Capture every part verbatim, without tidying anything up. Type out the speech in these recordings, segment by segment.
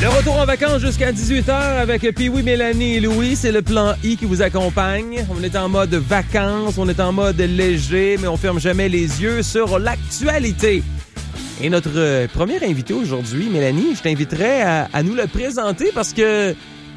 Le retour en vacances jusqu'à dix-huit heures avec Pee-Wee, Mélanie et Louis. C'est le plan I qui vous accompagne. On est en mode vacances, on est en mode léger, mais on ferme jamais les yeux sur l'actualité. Et notre euh, premier invité aujourd'hui, Mélanie, je t'inviterais à, à nous le présenter parce que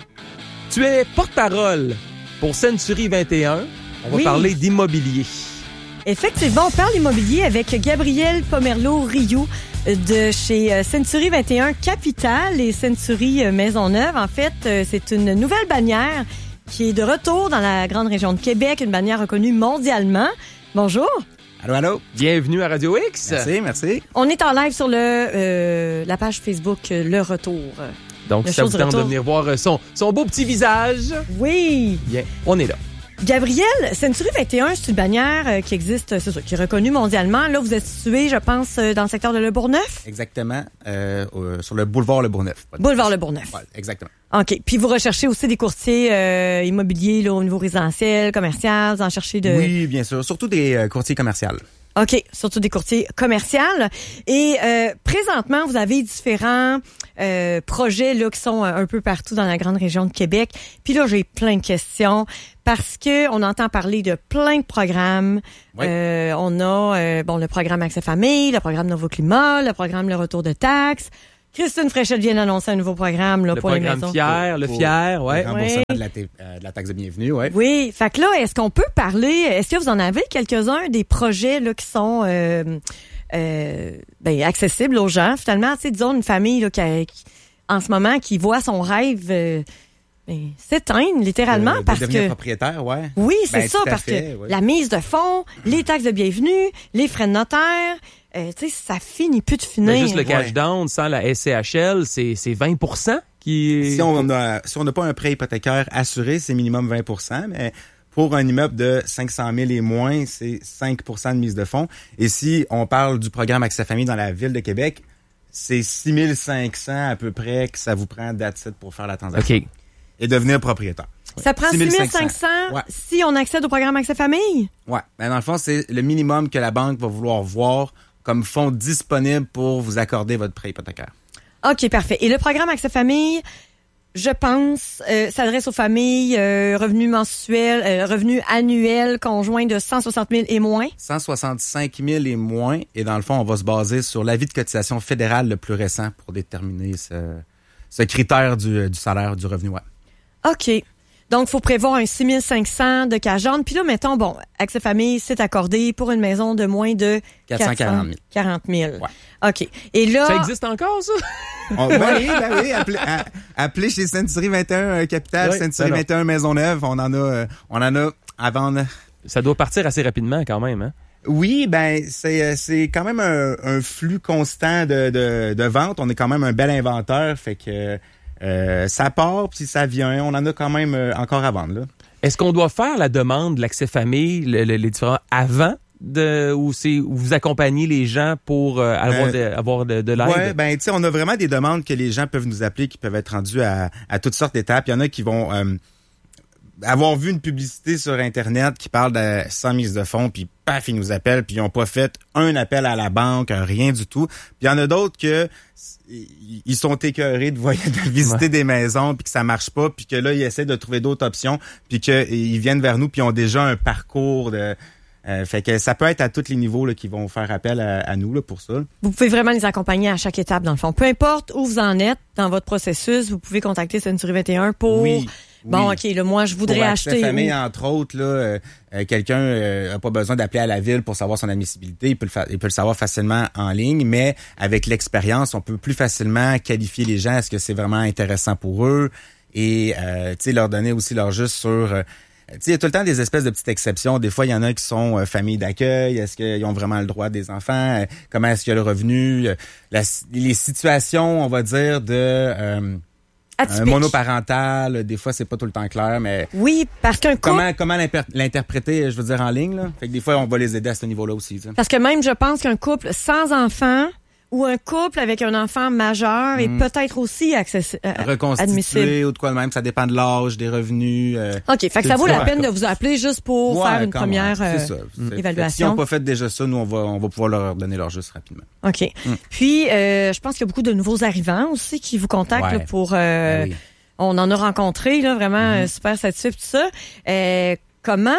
tu es porte-parole pour Century vingt et un. On va oui. parler d'immobilier. Effectivement, on parle immobilier avec Gabriel Pomerleau-Rioux de chez Century vingt et un Capital et Century Maisonneuve. En fait, c'est une nouvelle bannière qui est de retour dans la grande région de Québec, une bannière reconnue mondialement. Bonjour. Allô, allô. Bienvenue à Radio X. Merci, merci. On est en live sur le euh, la page Facebook Le Retour. Donc, le ça vous tente retour. de venir voir son, son beau petit visage. Oui. Bien, on est là. Gabriel, Century vingt et un, c'est une bannière euh, qui existe, c'est ça, qui est reconnue mondialement. Là, vous êtes situé, je pense, euh, dans le secteur de Le Bourgneuf? Exactement, euh, euh, sur le boulevard Le Bourgneuf. Boulevard Le Bourgneuf. Ouais, exactement. OK. Puis vous recherchez aussi des courtiers euh, immobiliers là, au niveau résidentiel, commercial, vous en cherchez de... Oui, bien sûr. Surtout des euh, courtiers commerciaux. OK, surtout des courtiers commerciaux. Et euh, présentement, vous avez différents euh, projets là qui sont un peu partout dans la grande région de Québec. Puis là, j'ai plein de questions parce que on entend parler de plein de programmes. Oui. Euh, on a euh, bon le programme Accès Famille, le programme Nouveau Climat, le programme Le Retour de taxes. Christine Fréchette vient d'annoncer un nouveau programme là, Le pour les programme maisons. Fier, le Pour Fier, ouais. Le remboursement Ouais. de, la t- euh, de la taxe de bienvenue, ouais. Oui, fait que là, est-ce qu'on peut parler, est-ce que vous en avez quelques-uns des projets là qui sont euh, euh, ben, accessibles aux gens finalement, tu sais, disons une famille là, qui, a- qui, en ce moment qui voit son rêve euh, ben, s'éteindre littéralement De- de parce devenir que propriétaire, ouais. oui, c'est Ben, ça, tout à parce fait, que ouais. la mise de fonds, les taxes de bienvenue, les frais de notaire, euh, tu sais, ça finit plus de finir. Mais juste le cash Ouais. down sans la S C H L, c'est, c'est vingt pour cent qui... Si on a, si on n'a pas un prêt hypothécaire assuré, c'est minimum vingt pour cent, mais pour un immeuble de cinq cent mille et moins, c'est cinq pour cent de mise de fonds. Et si on parle du programme Accès Famille dans la ville de Québec, c'est six mille cinq cents à peu près que ça vous prend that's it pour faire la transaction. OK. Et devenir propriétaire. Ça prend six mille cinq cents Ouais. si on accède au programme Accès Famille? Ouais. Ben, dans le fond, c'est le minimum que la banque va vouloir voir comme fonds disponible pour vous accorder votre prêt hypothécaire. OK, parfait. Et le programme Accès Famille, je pense, euh, s'adresse aux familles euh, revenus mensuels, euh, revenus annuels conjoints de cent soixante mille et moins. cent soixante-cinq mille et moins. Et dans le fond, on va se baser sur l'avis de cotisation fédérale le plus récent pour déterminer ce, ce critère du, du salaire du revenu. Ouais. OK. Donc, il faut prévoir un six mille cinq cents de cash down. Puis là, mettons, bon, Accès Famille, c'est accordé pour une maison de moins de quatre cent quarante mille. quarante mille. Ouais. OK. Et là... Ça existe encore, ça? On, ben oui, ben oui. Appelez, à- appelez chez Century vingt et un euh, Capital, Oui, Century alors. vingt et un Maisonneuve. On en a, euh, on en a à vendre. Ça doit partir assez rapidement quand même, hein? Oui, ben c'est euh, c'est quand même un, un flux constant de, de, de vente. On est quand même un bel inventeur, fait que euh, ça part puis ça vient. On en a quand même euh, encore à vendre là. Est-ce qu'on doit faire la demande de l'accès famille, le- le- les différents avant de ou c'est où vous accompagnez les gens pour euh, avoir, Euh, de, avoir de, de l'aide? Ouais, ben tu sais, on a vraiment des demandes que les gens peuvent nous appeler, qui peuvent être rendues à, à toutes sortes d'étapes. Il y en a qui vont euh, avoir vu une publicité sur Internet qui parle de sans mise de fonds, puis paf, ils nous appellent, puis ils n'ont pas fait un appel à la banque, rien du tout. Puis il y en a d'autres que ils ils sont écœurés de, voyer, de visiter Ouais. des maisons, puis que ça marche pas, puis que là, ils essaient de trouver d'autres options, puis qu'ils viennent vers nous, puis ils ont déjà un parcours de... Euh, fait que ça peut être à tous les niveaux là, qui vont faire appel à, à nous là, pour ça. Vous pouvez vraiment les accompagner à chaque étape, dans le fond. Peu importe où vous en êtes dans votre processus, vous pouvez contacter Century vingt et un pour... Oui. Bon, oui. OK, là, moi, je voudrais Pour Accès acheter... Famille, où? entre autres, là, euh, euh, quelqu'un euh, a pas besoin d'appeler à la ville pour savoir son admissibilité. Il peut, le fa- il peut le savoir facilement en ligne, mais avec l'expérience, on peut plus facilement qualifier les gens. Est-ce que c'est vraiment intéressant pour eux? Et euh, tu sais, leur donner aussi leur juste sur... Euh, tu sais, il y a tout le temps des espèces de petites exceptions. Des fois, il y en a qui sont euh, familles d'accueil. Est-ce qu'ils ont vraiment le droit des enfants? Euh, comment est-ce qu'il y a le revenu? Euh, la- les situations, on va dire, de... Euh, Un Atypique. monoparental, des fois c'est pas tout le temps clair, mais Oui, parce qu'un couple... comment comment l'imper- l'interpréter, je veux dire en ligne là. Fait que des fois on va les aider à ce niveau-là aussi. Tu sais. Parce que même, je pense qu'un couple sans enfants ou un couple avec un enfant majeur mm. est peut-être aussi accessi- euh, reconstitué admissible. ou de quoi de même, ça dépend de l'âge, des revenus. Euh, OK, fait que ça vaut la peine de vous appeler juste pour ouais, faire une première euh, ça, évaluation. Si on n'a pas fait déjà ça, nous, on va, on va pouvoir leur donner leur juste rapidement. OK. Mm. Puis, euh, je pense qu'il y a beaucoup de nouveaux arrivants aussi qui vous contactent ouais. là, pour... Euh, oui. On en a rencontré, là, vraiment mm-hmm. super satisfait, tout ça. Euh, comment...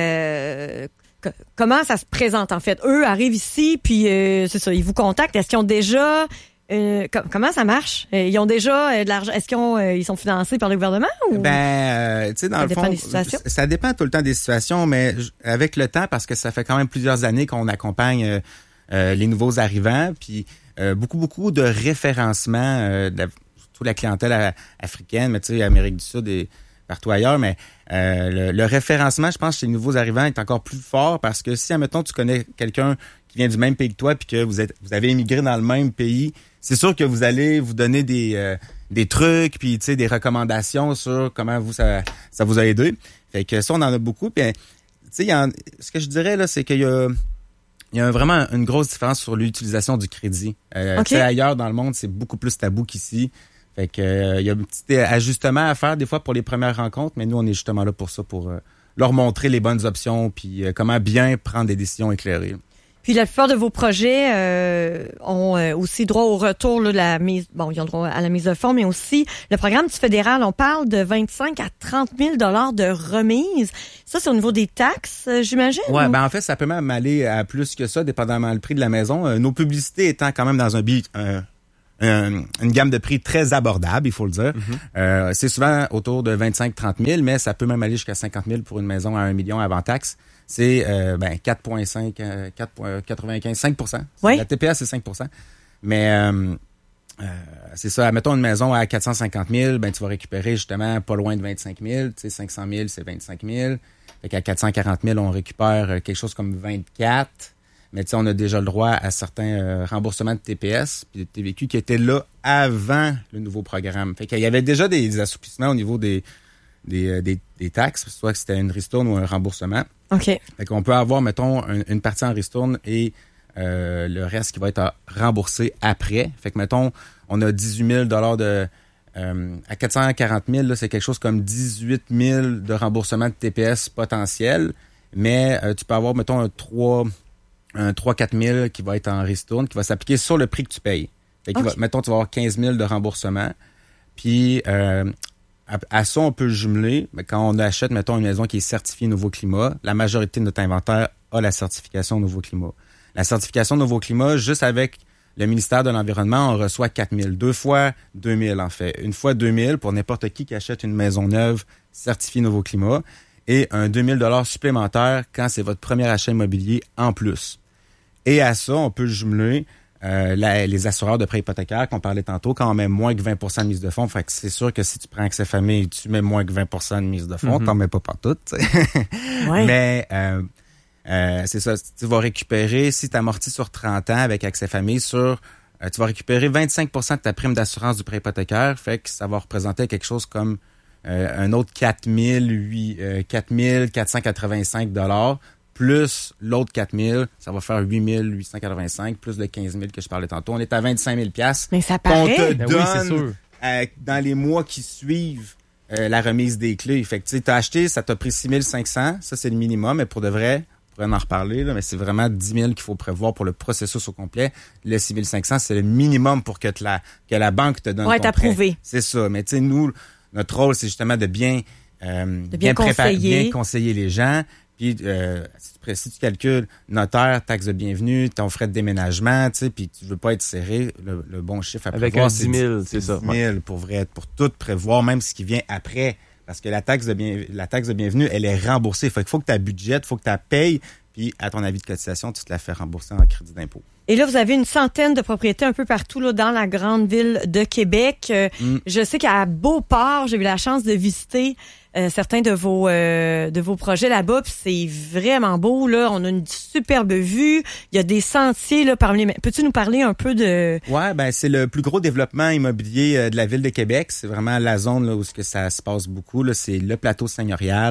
Euh, Comment ça se présente, en fait? Eux arrivent ici, puis euh, c'est ça, ils vous contactent. Est-ce qu'ils ont déjà... Euh, com- comment ça marche? Euh, ils ont déjà euh, de l'argent. Est-ce qu'ils ont, euh, ils sont financés par le gouvernement? Ou... Ben, euh, tu sais, dans ça le dépend fond, des situations? Ça dépend tout le temps des situations, mais avec le temps, parce que ça fait quand même plusieurs années qu'on accompagne euh, euh, les nouveaux arrivants, puis euh, beaucoup, beaucoup de référencement, euh, de la, surtout la clientèle africaine, mais tu sais, Amérique du Sud et partout ailleurs, mais euh, le, le référencement, je pense, chez les nouveaux arrivants est encore plus fort parce que si, admettons, tu connais quelqu'un qui vient du même pays que toi puis que vous êtes, vous avez émigré dans le même pays, c'est sûr que vous allez vous donner des euh, des trucs puis tu sais des recommandations sur comment vous ça ça vous a aidé. Fait que ça, on en a beaucoup. Puis tu sais, il y a, ce que je dirais là, c'est qu'il y a il y a vraiment une grosse différence sur l'utilisation du crédit. Euh, okay. Tu sais, ailleurs dans le monde, c'est beaucoup plus tabou qu'ici. Fait que euh, il y a un petit ajustement à faire des fois pour les premières rencontres, mais nous, on est justement là pour ça, pour euh, leur montrer les bonnes options puis euh, comment bien prendre des décisions éclairées. Puis la plupart de vos projets euh, ont euh, aussi droit au retour là, de la mise, bon, ils ont droit à la mise de fonds, mais aussi le programme du fédéral, on parle de vingt-cinq à trente mille dollars de remise. Ça, c'est au niveau des taxes, euh, j'imagine? Ouais, ou? ben en fait, ça peut même aller à plus que ça, dépendamment du prix de la maison. Euh, nos publicités étant quand même dans un but euh, Une, une gamme de prix très abordable, il faut le dire. Mm-hmm. Euh, c'est souvent autour de vingt-cinq à trente mille, mais ça peut même aller jusqu'à cinquante mille pour une maison à un million avant taxe. C'est euh, ben, quatre virgule cinq, quatre virgule quatre-vingt-quinze, cinq pour cent. Oui. La T P S, c'est cinq pour cent. Mais euh, euh, c'est ça, mettons une maison à quatre cent cinquante mille, ben, tu vas récupérer justement pas loin de vingt-cinq mille. Tu sais, cinq cent mille, c'est vingt-cinq mille. Fait qu'à quatre cent quarante mille, on récupère quelque chose comme vingt-quatre. Mais tu sais, on a déjà le droit à certains euh, remboursements de T P S puis de T V Q qui étaient là avant le nouveau programme. Fait qu'il y avait déjà des, des assouplissements au niveau des des, des, des taxes, soit que c'était une ristourne ou un remboursement. OK. Fait qu'on peut avoir, mettons, un, une partie en ristourne et euh, le reste qui va être remboursé après. Fait que, mettons, on a dix-huit mille dollars de... Euh, à quatre cent quarante mille, là, c'est quelque chose comme dix-huit mille de remboursement de T P S potentiel. Mais euh, tu peux avoir, mettons, un trois... un trois à quatre mille qui va être en ristourne, qui va s'appliquer sur le prix que tu payes. Fait okay. va, mettons, tu vas avoir quinze mille de remboursement. Puis, euh, à, à ça, on peut jumeler. Mais quand on achète, mettons, une maison qui est certifiée Nouveau Climat, la majorité de notre inventaire a la certification Nouveau Climat. La certification Nouveau Climat, juste avec le ministère de l'Environnement, on reçoit quatre mille. Deux fois deux mille, en fait. Une fois deux mille pour n'importe qui qui achète une maison neuve certifiée Nouveau Climat. Et un deux mille dollars supplémentaire quand c'est votre premier achat immobilier en plus. Et à ça, on peut jumeler euh, la, les assureurs de prêts hypothécaires qu'on parlait tantôt, quand on met moins que vingt pour cent de mise de fonds. Fait que c'est sûr que si tu prends Accès Famille, tu mets moins que vingt pour cent de mise de fonds, mm-hmm. t'en mets pas partout. Ouais. Mais euh, euh, c'est ça, tu vas récupérer, si tu amortis sur trente ans avec Accès Famille, sur euh, tu vas récupérer vingt-cinq pour cent de ta prime d'assurance du prêt hypothécaire. Fait que ça va représenter quelque chose comme euh, un autre quatre mille quatre cent quatre-vingt-cinq dollars. Plus l'autre quatre mille, ça va faire huit mille huit cent quatre-vingt-cinq, plus le quinze mille que je parlais tantôt. On est à vingt-cinq mille dollars. Mais ça paraît. On te ben donne oui, c'est sûr. Euh, dans les mois qui suivent euh, la remise des clés. Fait que tu sais, t'as acheté, ça t'a pris six mille cinq cents. Ça, c'est le minimum. Mais pour de vrai, on pourrait en reparler, là, mais c'est vraiment dix mille qu'il faut prévoir pour le processus au complet. Le six mille cinq cents, c'est le minimum pour que, te la, que la banque te donne ouais, ton prêt. approuvé. C'est ça. Mais tu sais, nous, notre rôle, c'est justement de bien, euh, de bien, bien, préparer, bien conseiller les gens. Puis, euh, si, tu, si tu calcules notaire, taxe de bienvenue, ton frais de déménagement, tu sais, puis tu veux pas être serré, le, le bon chiffre à avec prévoir, un dix mille, c'est, c'est ça. dix mille pour vrai, pour tout prévoir, même ce qui vient après. Parce que la taxe de bien, la taxe de bienvenue, elle est remboursée. Fait qu'il faut que tu budgètes, il faut que tu payes, puis à ton avis de cotisation, tu te la fais rembourser en crédit d'impôt. Et là, vous avez une centaine de propriétés un peu partout là, dans la grande ville de Québec. Euh, mm. Je sais qu'à Beauport, j'ai eu la chance de visiter euh, certains de vos euh, de vos projets là-bas. Puis c'est vraiment beau. Là, on a une superbe vue. Il y a des sentiers là parmi les... Peux-tu nous parler un peu de... Ouais, ben c'est le plus gros développement immobilier euh, de la ville de Québec. C'est vraiment la zone là où ce que ça se passe beaucoup. Là, c'est le plateau seigneurial.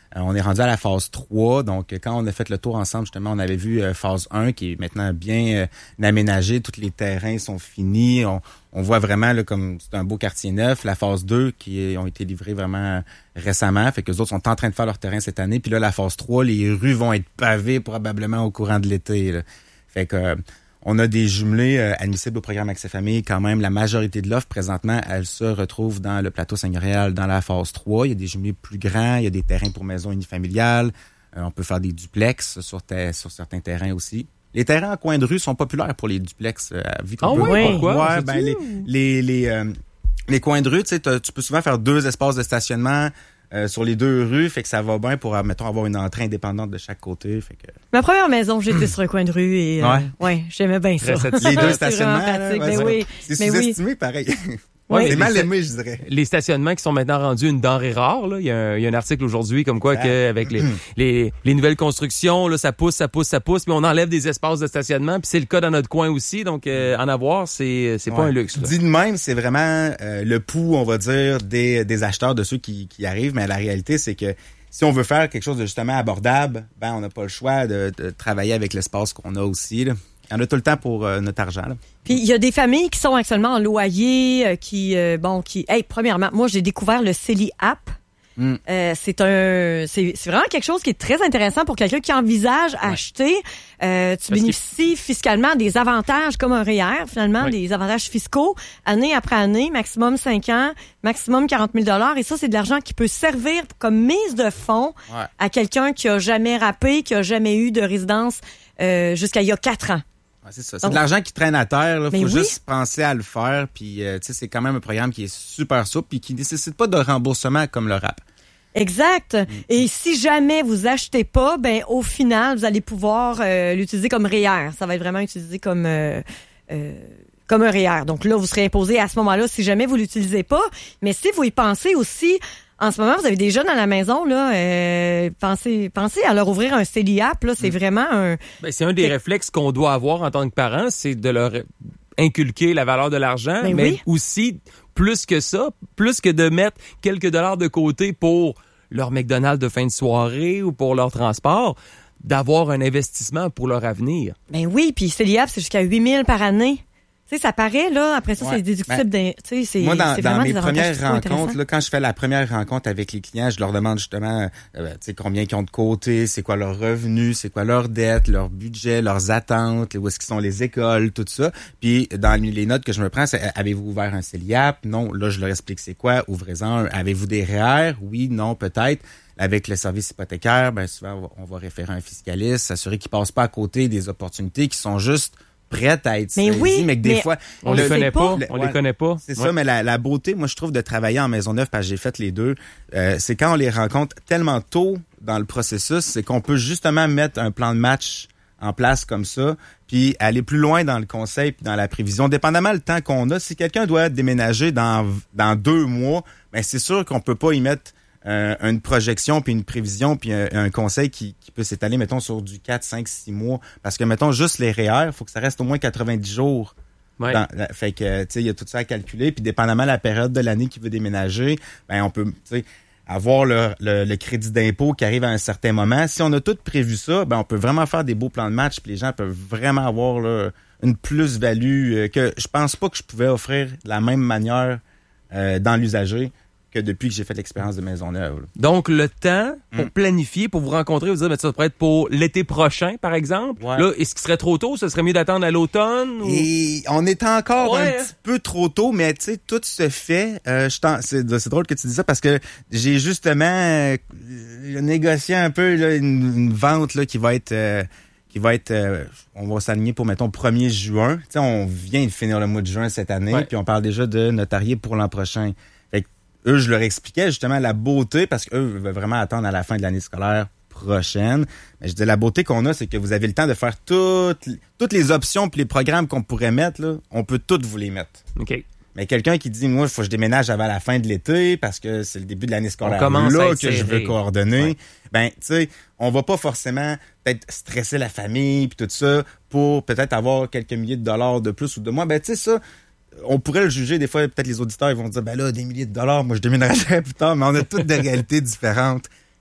Euh, on est rendu à la phase trois. Donc, quand on a fait le tour ensemble, justement, on avait vu euh, phase un qui est maintenant bien euh, aménagée. Tous les terrains sont finis. On, on voit vraiment là, comme c'est un beau quartier neuf. La phase deux qui est, ont été livrés vraiment récemment. Fait que les autres sont en train de faire leur terrain cette année. Puis là, la phase trois, les rues vont être pavées probablement au courant de l'été. Là. Fait que euh, on a des jumelés euh, admissibles au programme Accès Famille. Quand même, la majorité de l'offre, présentement, elle se retrouve dans le plateau Saint-Gabriel, dans la phase trois. Il y a des jumelés plus grands, il y a des terrains pour maisons unifamiliales. Euh, on peut faire des duplex sur, ter- sur certains terrains aussi. Les terrains en coin de rue sont populaires pour les duplex. Euh, vu ah oui, peut... pourquoi? Ouais, ben, les, les, les, euh, les coins de rue, tu sais, tu peux souvent faire deux espaces de stationnement Euh, sur les deux rues, fait que ça va bien pour, mettons, avoir une entrée indépendante de chaque côté. Fait que... Ma première maison, j'étais sur un coin de rue et euh, ouais. ouais, j'aimais bien ça. Les deux stationnements, c'est, là, mais ouais, oui, c'est mais sous-estimé, oui. pareil. Ouais, c'est mal les, aimé, je dirais. Les stationnements qui sont maintenant rendus une denrée rare. Là. Il, y a un, il y a un article aujourd'hui comme quoi que avec les, les, les nouvelles constructions, là, ça pousse, ça pousse, ça pousse, mais on enlève des espaces de stationnement. Puis c'est le cas dans notre coin aussi. Donc, euh, en avoir, c'est c'est ouais. pas un luxe. Là. Dit de même, c'est vraiment euh, le pouls, on va dire, des, des acheteurs, de ceux qui, qui arrivent. Mais la réalité, c'est que si on veut faire quelque chose de justement abordable, ben on n'a pas le choix de, de travailler avec l'espace qu'on a aussi. Là. On a tout le temps pour euh, notre argent. Là. Puis il y a des familles qui sont actuellement en loyer, euh, qui euh, bon, qui. Hey, premièrement, moi j'ai découvert le Celi App. Mm. Euh, c'est un, c'est, c'est vraiment quelque chose qui est très intéressant pour quelqu'un qui envisage ouais. acheter. Euh, tu Parce bénéficies qu'il... fiscalement des avantages comme un R E E R, finalement, oui. des avantages fiscaux, année après année, maximum cinq ans, maximum quarante mille dollars. Et ça, c'est de l'argent qui peut servir comme mise de fonds ouais. à quelqu'un qui a jamais rappé, qui a jamais eu de résidence euh, jusqu'à il y a quatre ans. Ouais, c'est ça. C'est Donc, de l'argent qui traîne à terre. Il faut oui. juste penser à le faire. Puis, euh, tu sais, c'est quand même un programme qui est super souple et qui ne nécessite pas de remboursement comme le R A P. Exact. Mm-hmm. Et si jamais vous achetez pas, ben au final, vous allez pouvoir euh, l'utiliser comme R E E R. Ça va être vraiment utilisé comme euh, euh, comme un R E E R. Donc là, vous serez imposé à ce moment-là si jamais vous l'utilisez pas. Mais si vous y pensez aussi, en ce moment, vous avez des jeunes à la maison, là, euh, pensez, pensez à leur ouvrir un Celi App, là, c'est mm. vraiment un... Ben, c'est un des c'est... réflexes qu'on doit avoir en tant que parents, c'est de leur inculquer la valeur de l'argent, ben mais oui. aussi, plus que ça, plus que de mettre quelques dollars de côté pour leur McDonald's de fin de soirée ou pour leur transport, d'avoir un investissement pour leur avenir. Ben oui, puis Celi App, c'est jusqu'à huit mille par année. Tu sais, ça paraît, là, après ça, ouais. c'est déductible. Ben, tu sais, c'est, moi, dans, c'est dans mes des premières rencontres, là, quand je fais la première rencontre avec les clients, je leur demande justement, euh, tu sais, combien ils ont de côté, c'est quoi leur revenu, c'est quoi leur dette, leur budget, leurs attentes, où est-ce qu'ils sont les écoles, tout ça. Puis, dans les notes que je me prends, c'est, avez-vous ouvert un Celi App? Non. Là, je leur explique c'est quoi. Ouvrez-en un. Avez-vous des R E E R? Oui, non, peut-être. Avec le service hypothécaire, ben, souvent, on va, on va référer un fiscaliste, s'assurer qu'ils passent pas à côté des opportunités qui sont juste prêtes à être mais saisies, oui, mais que des mais fois... On le, les connaît pas, le, on ouais, les connaît pas. C'est ouais. ça, mais la, la beauté, moi, je trouve, de travailler en Maisonneuve, parce que j'ai fait les deux, euh, c'est quand on les rencontre tellement tôt dans le processus, c'est qu'on peut justement mettre un plan de match en place comme ça, puis aller plus loin dans le conseil puis dans la prévision, dépendamment le temps qu'on a. Si quelqu'un doit déménager dans, dans deux mois, ben c'est sûr qu'on peut pas y mettre Euh, une projection, puis une prévision, puis un, un conseil qui, qui peut s'étaler, mettons, sur du quatre, cinq, six mois. Parce que, mettons, juste les R E E R, il faut que ça reste au moins quatre-vingt-dix jours. Ouais. Dans, fait que, tu sais, il y a tout ça à calculer. Puis, dépendamment de la période de l'année qu'il veut déménager, ben on peut, tu sais, avoir le, le, le crédit d'impôt qui arrive à un certain moment. Si on a tout prévu ça, ben on peut vraiment faire des beaux plans de match, puis les gens peuvent vraiment avoir là, une plus-value que je pense pas que je pouvais offrir de la même manière euh, dans l'usager que depuis que j'ai fait l'expérience de Maisonneuve. Là. Donc, le temps pour mm. planifier, pour vous rencontrer, vous dire, ben, ça pourrait être pour l'été prochain, par exemple. Ouais. Là, est-ce qu'il serait trop tôt? Ce serait mieux d'attendre à l'automne? Ou... Et on est encore ouais. un petit peu trop tôt, mais tu sais, tout se fait. Euh, je t'en... c'est, c'est drôle que tu dis ça parce que j'ai justement euh, négocié un peu là, une, une vente là, qui va être... Euh, qui va être, euh, on va s'aligner pour, mettons, premier juin. Tu sais, on vient de finir le mois de juin cette année, ouais. puis on parle déjà de notarié pour l'an prochain. Eux, je leur expliquais justement la beauté, parce qu'eux veulent vraiment attendre à la fin de l'année scolaire prochaine. Mais je dis, la beauté qu'on a, c'est que vous avez le temps de faire toutes, toutes les options puis les programmes qu'on pourrait mettre, là, on peut toutes vous les mettre. OK. Mais quelqu'un qui dit, moi, il faut que je déménage avant la fin de l'été parce que c'est le début de l'année scolaire là que je veux coordonner. Ouais. Ben, tu sais, on va pas forcément peut-être stresser la famille puis tout ça pour peut-être avoir quelques milliers de dollars de plus ou de moins. Ben, tu sais, ça... On pourrait le juger, des fois, peut-être les auditeurs ils vont dire, ben là, des milliers de dollars, moi je déménagerais plus tard, mais on a toutes des réalités différentes.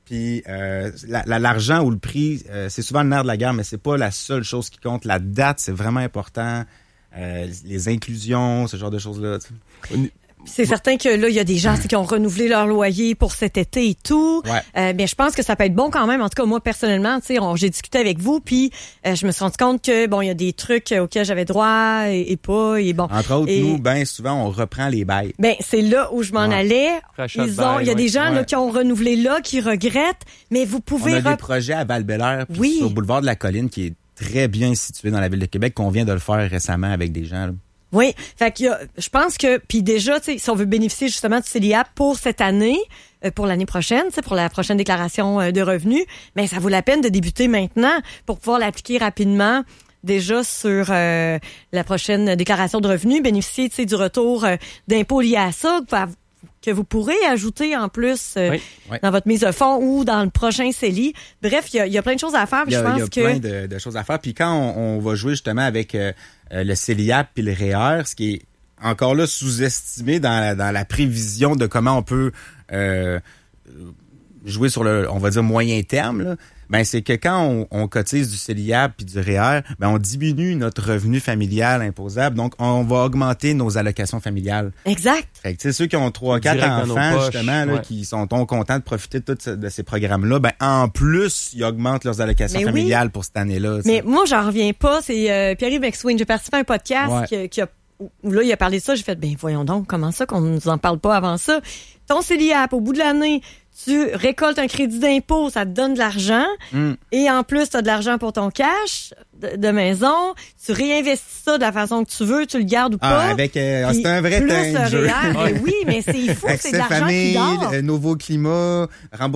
Puis euh, la, la, l'argent ou le prix, euh, c'est souvent le nerf de la guerre, mais c'est pas la seule chose qui compte. La date, c'est vraiment important. Euh, les inclusions, ce genre de choses-là. T'sais. C'est certain que là, il y a des gens qui ont renouvelé leur loyer pour cet été et tout. Ouais. Euh, mais je pense que ça peut être bon quand même. En tout cas, moi, personnellement, tu sais, j'ai discuté avec vous, puis euh, je me suis rendu compte que, bon, il y a des trucs auxquels j'avais droit et, et pas. Et bon. Entre autres, et, nous, ben souvent, on reprend les bails. Ben, c'est là où je m'en ouais. allais. Rachat Ils de ont, bail, il y a ouais. des gens ouais. là qui ont renouvelé là, qui regrettent, mais vous pouvez... On a rep- des projets à Val-Bélair, puis oui. sur le boulevard de la Colline, qui est très bien situé dans la ville de Québec, qu'on vient de le faire récemment avec des gens, là. Oui, fait que je pense que puis déjà, tu sais, si on veut bénéficier justement du C E L I A P pour cette année, euh, pour l'année prochaine, tu sais, pour la prochaine déclaration euh, de revenus, ben ça vaut la peine de débuter maintenant pour pouvoir l'appliquer rapidement. Déjà sur euh, la prochaine déclaration de revenus, bénéficier, tu sais, du retour euh, d'impôt lié à ça, que vous pourrez ajouter en plus euh, oui, oui. dans votre mise de fonds ou dans le prochain C E L I. Bref, il y a, y a plein de choses à faire. Il y a, je pense il y a que... plein de, de choses à faire. Puis quand on, on va jouer justement avec euh, le C E L I A P puis le R E E R, ce qui est encore là sous-estimé dans la, dans la prévision de comment on peut euh, jouer sur le, on va dire, moyen terme, là, ben c'est que quand on, on cotise du C E L I A P puis du R E E R, ben on diminue notre revenu familial imposable. Donc, on va augmenter nos allocations familiales. Exact. Fait que, tu sais, ceux qui ont trois, quatre Direct dans nos enfants, poches, justement, là, ouais. qui sont donc contents de profiter de, tout, de ces programmes-là, ben en plus, ils augmentent leurs allocations Mais familiales oui. pour cette année-là. Mais moi, j'en reviens pas. C'est euh, Pierre-Yves McSween. J'ai participé à un podcast Ouais. qui, qui a où là, il a parlé de ça. J'ai fait, ben voyons donc, comment ça qu'on nous en parle pas avant ça? Ton C E L I A P, au bout de l'année, tu récoltes un crédit d'impôt, ça te donne de l'argent. Mm. Et en plus, tu as de l'argent pour ton cash de, de maison. Tu réinvestis ça de la façon que tu veux, tu le gardes ou pas. Ah, avec, euh, Puis c'est un vrai plus terrain de le jeu. R E E R. Ben oui, mais c'est fou, c'est Accès de l'argent famille, qui dort. euh, nouveau climat,